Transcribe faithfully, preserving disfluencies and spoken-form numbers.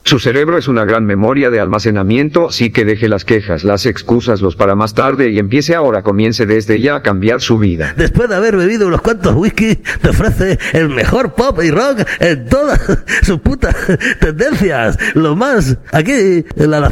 Su cerebro es una gran memoria de almacenamiento, así que deje las quejas, las excusas, los para más tarde y empiece ahora, comience desde ya a cambiar su vida. Después de haber bebido unos cuantos whisky, te ofrece el mejor pop y rock en todas sus putas tendencias. Lo más, aquí, en la